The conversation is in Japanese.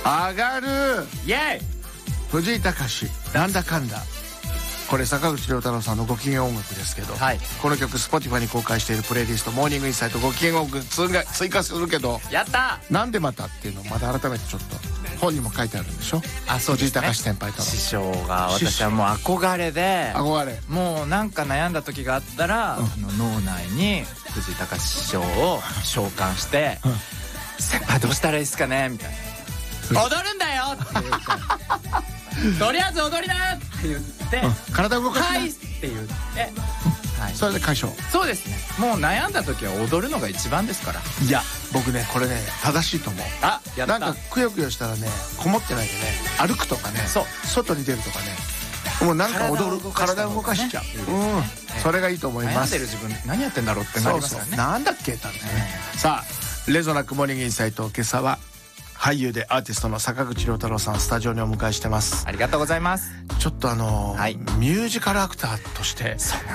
上がる。 イエイ。 藤井隆なんだかんだ。これ坂口涼太郎さんのご機嫌音楽ですけど、 はい、 この曲 Spotify に公開しているプレイリストモーニングインサイトご機嫌音楽追加するけど、 やった。 なんでまたっていうのをまた改めてちょっと本にも書いてあるんでしょ。 あ、そうですね、 藤井隆先輩との師匠が私はもう憧れで、 憧れ、 もうなんか悩んだ時があったら、脳内に藤井隆師匠を召喚して、先輩どうしたらいいですかねみたいな、踊るんだよって言ってとりあえず踊りだって言って、 体動かしてはいって言って、はい、 それで解消。 そうですね。もう悩んだ時は踊るのが一番ですから。 いや僕ねこれね正しいと思う。 あ、やった。 なんかくよくよしたらねこもってないでね、歩くとかね、外に出るとかね、もうなんか踊る、体を動かしちゃう。それがいいと思います。 悩んでる自分何やってんだろうってなりますよね。 なんだっけなんだよね。さあレゾナックモーニングインサイト、今朝は俳優でアーティストの坂口涼太郎さんスタジオにお迎えしてます。 ありがとうございます。 ちょっとミュージカルアクターとして